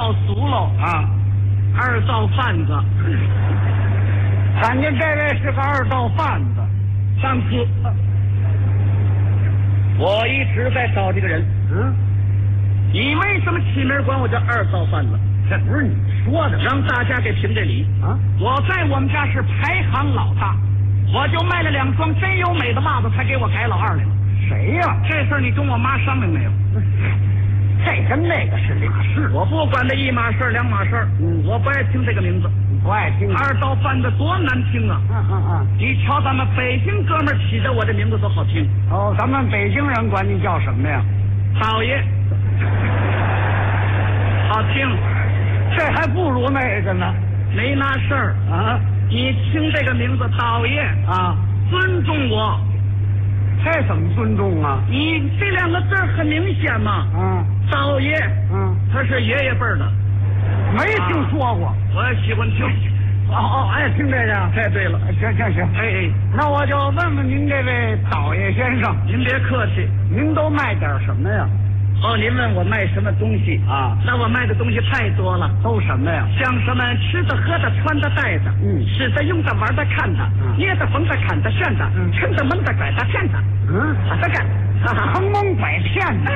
告诉了啊， 二道贩子。 感情这位是个二道贩子。 上次我一直在找这个人。你为什么起名管我叫二道贩子？ 这不是你说的， 让大家给评这理啊！ 我在我们家是排行老大，我就卖了2双真优美的袜子，才给我改老二来了。 谁呀？ 这事儿你跟我妈商量没有？ 这跟那个是俩事。 我不管这一码事2码事，我不爱听这个名字。 你不爱听？ 二道贩子多难听啊！你瞧咱们北京哥们儿起的我这名字多好听。 哦，咱们北京人管你叫什么呀？ 道爷，好听。 这还不如那个呢。 没那事儿啊！ 你听这个名字道爷啊， 尊重我。 这怎么尊重啊？ 你这2个字很明显嘛。道爷，他是爷爷辈儿的。 没听说过。 我也喜欢听。 爱听这个。 太对了。 行。 哎， 那我就问问您这位导爷先生， 您别客气， 您都卖点什么呀？ 您问我卖什么东西啊？ 那我卖的东西太多了。 都什么呀？ 像什么吃的、喝的、穿的、戴的，使的、用的、玩的、看的，捏的、缝的、砍的、炫的，抻的、蒙的、拐的、骗的，这个坑蒙拐骗的。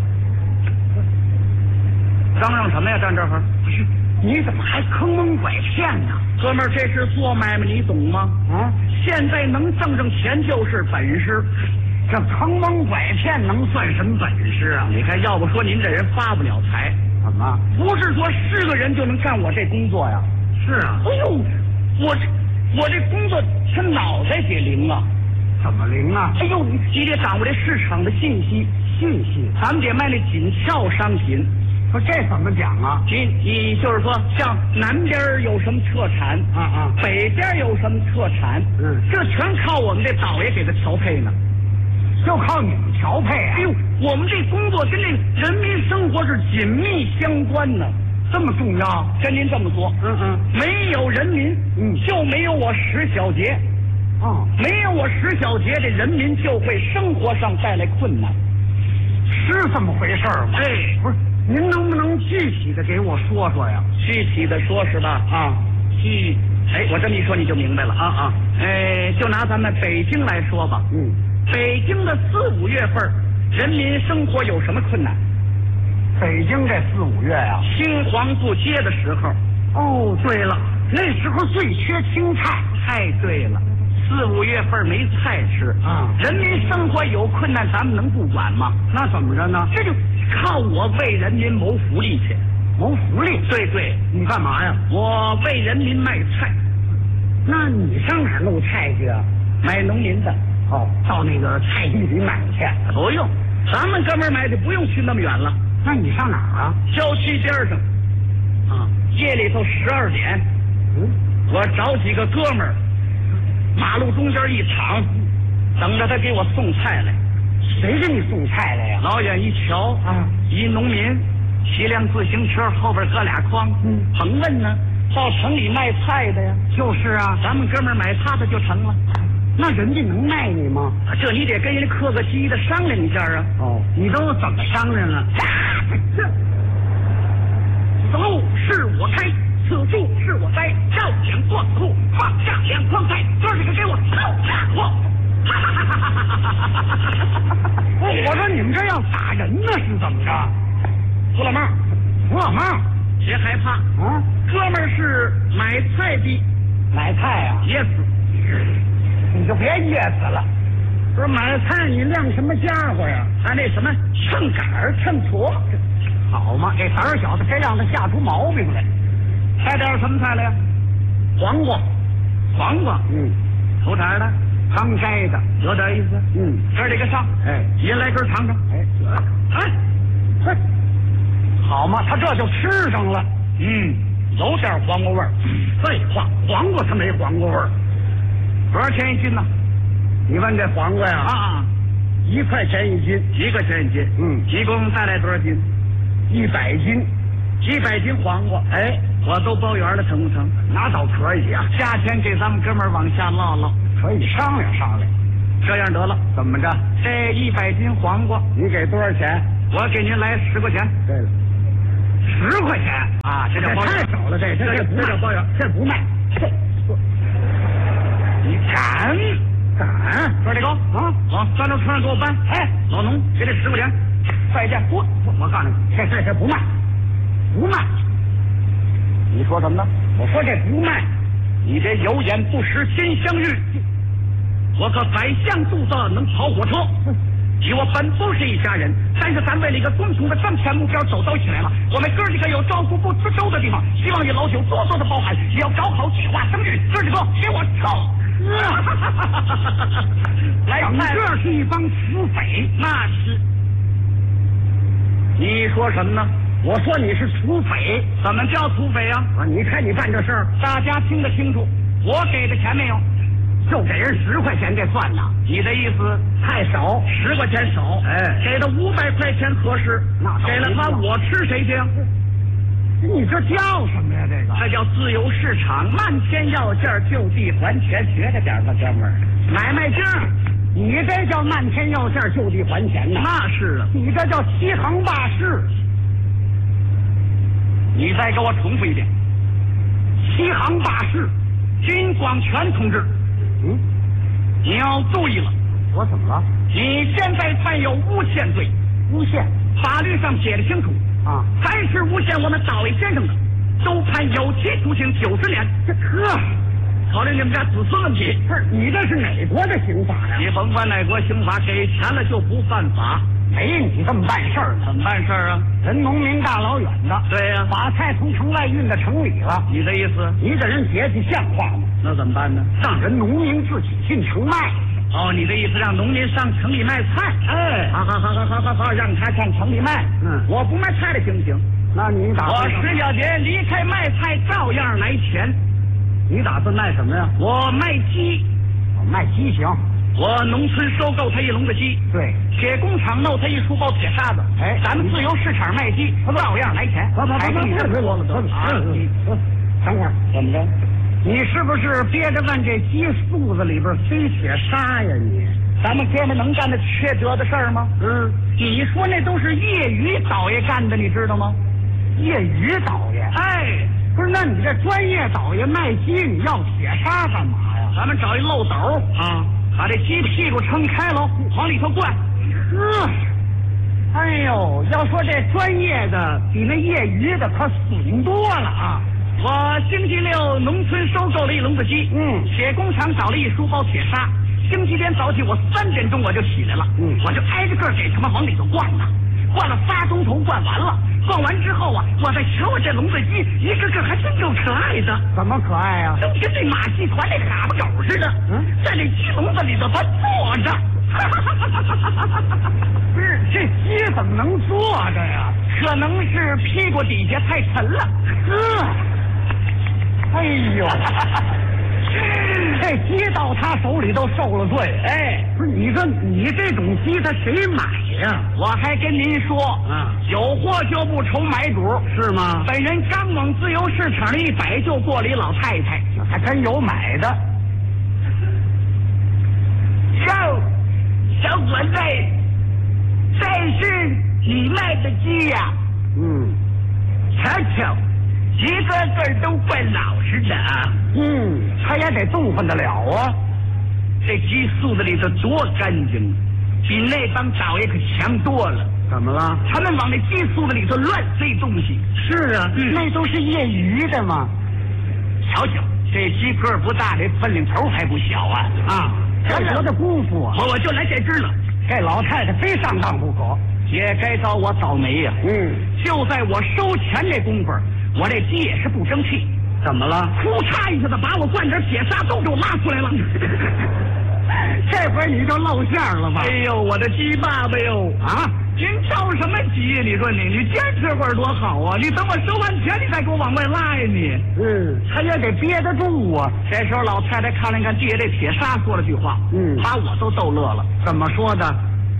嚷嚷什么呀？站这会儿不是，你怎么还坑蒙拐骗呢？ 哥们儿，这是做买卖，你懂吗？现在能挣钱就是本事。 这坑蒙拐骗能算什么本事啊？ 你看，要不说您这人发不了财。 怎么？ 不是说是个人就能干我这工作呀？ 是啊。 哎呦，我这工作他脑袋得灵啊。 怎么灵啊？ 哎呦，你得掌握这市场的信息。咱们得卖那紧俏商品。 说这怎么讲啊？ 你就是说，像南边有什么特产北边有什么特产，这全靠我们这导爷给他调配呢。 就靠你们调配啊！ 哎呦，我们这工作跟这人民生活是紧密相关的， 这么重要。 跟您这么说，没有人民，就没有我石小杰。没有我石小杰，这人民就会生活上带来困难。 是这么回事吗？ 哎， 不是，您能不能具体的给我说说呀？ 具体的说是吧？我这么一说你就明白了就拿咱们北京来说吧。北京的4、5月份，人民生活有什么困难？ 北京这4、5月呀， 青黄不接的时候。 哦，对了，那时候最缺青菜。 太对了，4、5月份没菜吃人民生活有困难，咱们能不管吗？ 那怎么着呢？ 这就靠我为人民谋福利去。 谋福利？ 对， 你干嘛呀？ 我为人民卖菜。 那你上哪儿弄菜去啊？ 买农民的。 到那个菜地里买去。 不用，咱们哥们儿买的不用去那么远了。 那你上哪儿啊？ 郊区边上。夜里头12点，我找几个哥们儿，马路中间一躺，等着他给我送菜来。 谁给你送菜来呀？ 老远一瞧一农民骑辆自行车，后边搁2筐。甭问呢，到城里卖菜的呀。 就是啊， 咱们哥们儿买他的就成了。 那人家能卖你吗？ 这你得跟人客客气气的商量一下啊。 你都怎么商量啊？ 此路是我开，此树是我栽，照眼过户，放下2筐菜，哥几个给我凑家伙！ 我说你们这要打人呢，是怎么着？ 胡老帽，别害怕哥们儿是买菜的。 买菜啊 ？Yes。 你就别噎死了。不是买菜，你晾什么家伙呀？ 他那什么秤杆儿、秤砣。 好嘛，这胆儿小的，该让他吓出毛病来。 带点什么菜来呀？黄瓜。头茬的， 刚摘的， 有点意思。哥这个上，您来根尝尝。 好嘛，他这就吃上了。 有点黄瓜味儿。 废话，黄瓜它没黄瓜味儿。 多少钱一斤呢？ 你问这黄瓜呀？ 1块钱一斤。 1块钱一斤。一共带来多少斤 ？100斤。 100斤黄瓜。我都包圆了，成不成？ 那倒可以啊。 价钱给咱们哥们儿往下唠唠， 可以商量商量。 这样得了。 怎么着？ 这100斤黄瓜， 你给多少钱？ 我给您来10块钱。 对了 10块钱啊，这叫包太少了，这叫包圆， 这不卖。 你敢？说这个啊，站到车上给我搬。哎，老农给这10块钱，再见。我告诉你， 这不卖，不卖。 你说什么呢？ 我说这不卖。 你这有眼不识金镶玉，我可宰相肚子能跑火车。以我本不是一家人，但是咱为了一个共同的挣钱目标走到一起来了。我们哥几个有照顾不周的地方，希望与老九多多的包涵，也要搞好计划生育。哥几个给我抽！来， 这是一帮土匪， 那是。你说什么呢？ 我说你是土匪。 怎么叫土匪啊？ 你看你办这事儿， 大家听得清楚。我给的钱没有？ 就给人10块钱，这算呐？ 你的意思太少 ，10块钱少。 哎， 给他500块钱合适。 那给了他，我吃谁去？ 你这叫什么呀？ 这叫自由市场，漫天要价，就地还钱，学着点吧，哥们儿。买卖价， 你这叫漫天要价，就地还钱呢？ 那是啊， 你这叫欺行霸市。 你再给我重复一遍， 欺行霸市， 金广权同志。你要注意了。 我怎么了？ 你现在犯有诬陷罪。 诬陷？ 法律上写的清楚啊， 凡是诬陷我们大伟先生的，都判有期徒刑90年。 这考虑你们家子孙问题。 不是，你这是哪国的刑法呀？ 你甭管哪国刑法，给钱了就不犯法。 没你这么办事儿的。 怎么办事儿啊？ 人农民大老远的， 对呀， 把菜从城外运到城里了。 你的意思？ 你给人节气像话吗？ 那怎么办呢？ 让人农民自己进城卖。 哦，你的意思让农民上城里卖菜？ 哎， 好，让他上城里卖。我不卖菜了，行不行？ 那你打算？ 我10小节离开卖菜，照样来钱。 你打算卖什么呀？ 我卖鸡。 卖鸡行。 我农村收购他一笼子鸡， 对， 铁工厂弄他一书包铁沙子， 哎， 咱们自由市场卖鸡，照样来钱。还跟你这么说了都啊？ 等会儿， 怎么着？ 你是不是憋着往这鸡肚子里边塞铁沙呀？你， 咱们哥们能干的缺德的事儿吗？你说那都是业余倒爷干的，你知道吗？ 业余倒爷？ 哎， 不是，那你这专业倒爷卖鸡，你要铁沙干嘛呀？ 咱们找一漏斗啊。把这鸡屁股撑开喽，往里头灌。 哎呦，要说这专业的比那业余的可损多了啊！ 我星期六农村收购了一笼子鸡，铁工厂找了一书包铁沙。星期天早起我3点钟我就起来了，我就挨着个给他们往里头灌呐，灌了3钟头，灌完了。灌完之后啊，我再瞧我这笼子鸡，一个个还真够可爱的。 怎么可爱啊？ 都跟那马戏团那蛤蟆狗似的，在这鸡笼子里头它坐着。 不是，这鸡怎么能坐着呀？ 可能是屁股底下太沉了。 哎呦，这鸡到他手里都受了罪。 哎， 不是，你说你这种鸡他谁买呀？ 我还跟您说，有货就不愁买主， 是吗？ 本人刚往自由市场里一摆，就过了一老太太， 还真有买的。 小伙子，这是你卖的鸡呀？瞧瞧，一个个都怪老实的啊。 他也得动换得了啊。 这鸡肚子里头多干净，比那帮倒爷可强多了。 怎么了？ 他们往那鸡肚子里头乱塞东西。 是啊，那都是业余的嘛。 瞧瞧，这鸡个不大，这分领头还不小啊！ 这多大功夫啊！ 我就来这只了。 这老太太非上当不可， 也该遭我倒霉呀！就在我收钱这功夫，我这鸡也是不争气。 怎么了？ 呼嚓一下子把我灌点铁砂都给我拉出来了。 这回你就露馅了吧？ 哎呦，我的鸡爸爸哟！您着什么急呀？你说你坚持会儿多好啊！你等我收完钱，你再给我往外拉呀你。 他也得憋得住啊。 这时候老太太看了看地下这铁砂，说了句话，把我都逗乐了。 怎么说的？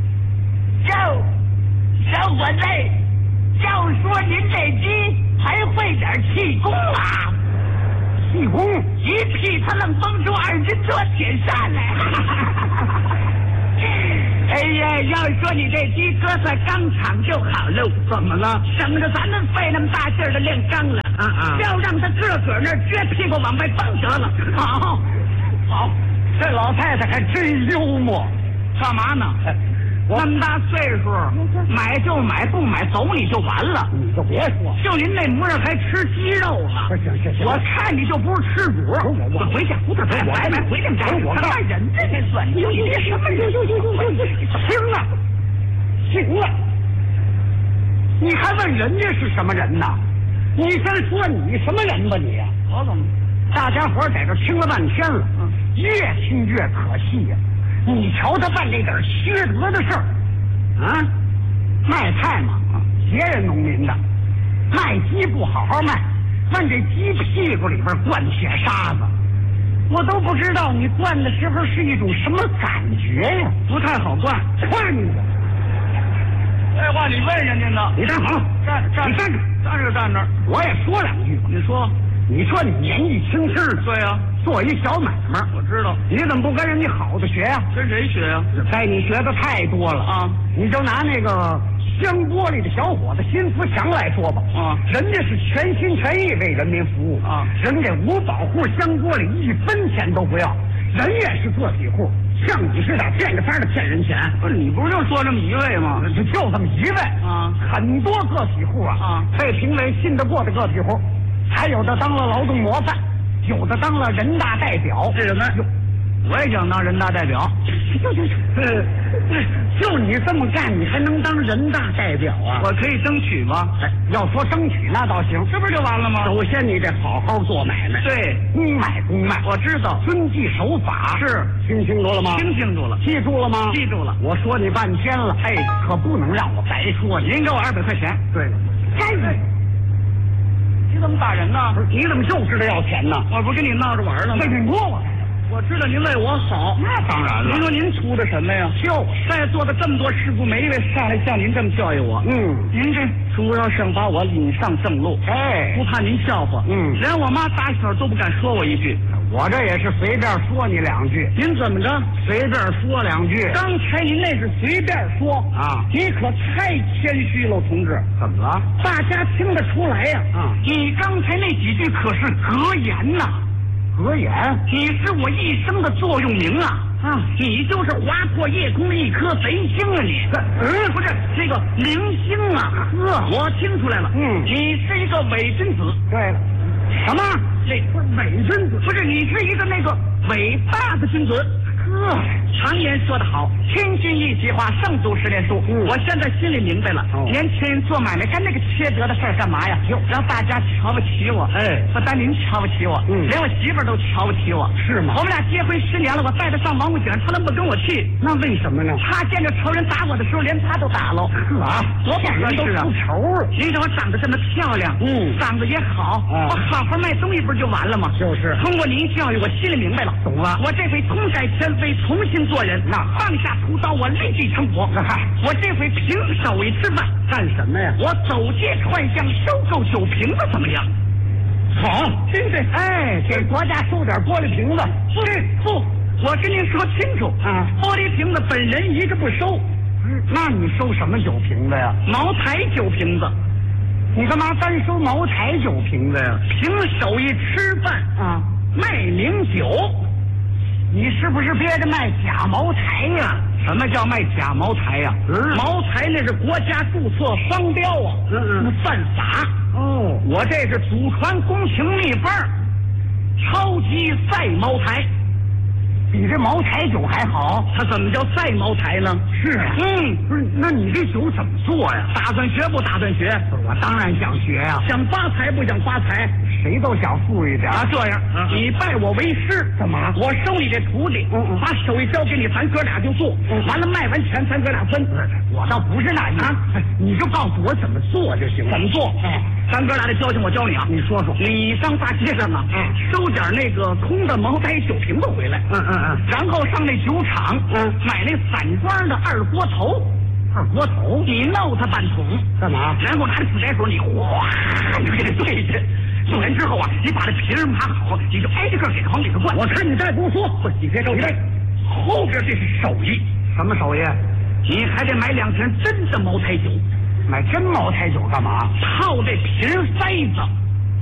小伙子，要说您这鸡还会点气功啊？ 气功？ 一屁他能蹦出2斤多铁砂来。 哎呀，要说你这鸡搁在钢厂就好喽。 怎么了？ 省着咱们费那么大劲儿的炼钢了。要让他个那撅屁股往外蹦得了。 好，这老太太还真幽默。 干嘛呢？那么大岁数，买就买，不买走你就完了。 你就别说， 就您那模样还吃鸡肉了。 不行， 我看你就不是吃主。我回家胡他白回来干。我看人这才算。你别什么人？ 行了，你还问人家是什么人呢？你先说你什么人吧你呀？ 我怎么？ 大家伙在这听了半天了，越听越可惜呀。你瞧他办这点缺德的事儿，卖菜嘛，别人农民的，卖鸡不好好卖，往这鸡屁股里边灌铁沙子，我都不知道你灌的时候是一种什么感觉呀， 不太好灌。 灌着， 废话，你问人家呢？ 你站好， 站着，站着。 我也说两句吧。 你说你年纪轻轻的， 对呀， 做一小买卖， 我知道。 你怎么不跟人家好的学呀？ 跟谁学呀？ 该你学的太多了啊！你就拿那个香玻璃的小伙子辛福强来说吧，人家是全心全意为人民服务啊，人家无保户香玻璃1分钱都不要，人也是个体户，像你似的变着法的骗人钱。 不是你不是就说这么一位吗？ 就这么一位啊，很多个体户啊，被评为信得过的个体户，还有的当了劳动模范，有的当了人大代表。 这什么？我也想当人大代表。 就你这么干，你还能当人大代表啊？ 我可以争取吗？ 要说争取那倒行， 这不就完了吗？ 首先你得好好做买卖， 对， 公买公卖。 我知道， 遵纪守法。是，听清楚了吗？ 听清楚了。 记住了吗？ 记住了。 我说你半天了，可不能让我白说。 您给我200块钱。 对了， 你怎么打人呢？ 你怎么就知道要钱呢？ 我不是跟你闹着玩了吗？ 你摸我。 我知道您为我好， 那当然了。 您说您图的什么呀？就在座的这么多师傅，没一位上来像您这么教育我。您这主要想把我引上正路，不怕您笑话。连我妈打小都不敢说我一句。 我这也是随便说你两句。 您怎么着？ 随便说两句。 刚才您那是随便说啊，你可太谦虚了，同志。 怎么了？ 大家听得出来呀。你刚才那几句可是格言呐。 格言， 你是我一生的座右铭啊！你就是划破夜空的一颗贼星啊！你，不是那个明星啊！我听出来了，你是一个伪君子。 对了，什么？ 这不是伪君子？不是，你是一个那个伟大的君子。常言说得好，千钧一发话，胜读10年书。我现在心里明白了，年轻人做买卖干那个缺德的事儿干嘛呀？让大家瞧不起我。不但您瞧不起我，连我媳妇儿都瞧不起我。 是吗？ 我们俩结婚10年了，我带得上王府井，他能不跟我去？ 那为什么呢？ 他见着仇人打我的时候，连他都打了。多不合适啊！ 出仇了。 您看我长得这么漂亮，长得也好，我好好卖东西不是就完了吗？ 就是。 通过您教育，我心里明白了， 懂了。 我这回痛改前非，重新做人。放下屠刀，我立地成佛。我这回凭手艺吃饭， 干什么呀？ 我走街串巷收购酒瓶子，怎么样？ 好，对不对？给国家收点玻璃瓶子。 不，我跟您说清楚啊，玻璃瓶子本人一个不收。 那你收什么酒瓶子呀？ 茅台酒瓶子。 你干嘛单收茅台酒瓶子呀？ 凭手艺吃饭啊，卖名酒。 你是不是憋着卖假茅台呀？ 什么叫卖假茅台呀？茅台那是国家注册商标啊，犯法。我这是祖传宫廷秘方，超级赛茅台， 比这茅台酒还好。 它怎么叫赛茅台呢？ 是啊， 不是， 那你这酒怎么做呀？ 打算学不打算学？ 我当然想学呀。 想发财不想发财？ 谁都想富裕点啊！这样，你拜我为师， 干嘛？ 我收你这徒弟，把手艺交给你，咱哥俩就做。完了卖完钱，咱哥俩分。 我倒不是那意思，你就告诉我怎么做就行了。 怎么做？咱哥俩的交情我教你啊。 你说说。 你上大街上啊，收点那个空的茅台酒瓶子回来。然后上那酒厂，买那散装的2锅头。 2锅头？ 你弄它半桶， 干嘛？ 然后拿着自来水，你哗就给它兑去。做完之后啊，你把这皮儿码好，你就挨着个给它往里头灌。 我看你再不说， 你别着急，后边这是手艺。 什么手艺？ 你还得买2瓶真的茅台酒。 买真茅台酒干嘛？ 泡这瓶塞子。